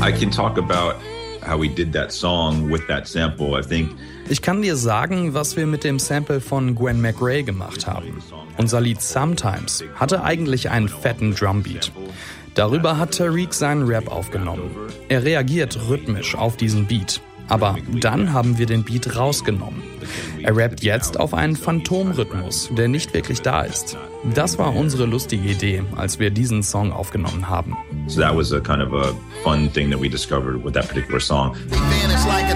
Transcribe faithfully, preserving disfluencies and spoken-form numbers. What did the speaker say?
I can talk about how we did that song with that sample. I think Ich kann dir sagen, was wir mit dem Sample von Gwen McRae gemacht haben. Unser Lied Sometimes hatte eigentlich einen fetten Drumbeat. Darüber hat Tariq seinen Rap aufgenommen. Er reagiert rhythmisch auf diesen Beat. Aber dann haben wir den Beat rausgenommen. Er rappt jetzt auf einen Phantomrhythmus, der nicht wirklich da ist. Das war unsere lustige Idee, als wir diesen Song aufgenommen haben. So that was a kind of a fun thing that we discovered with that particular song.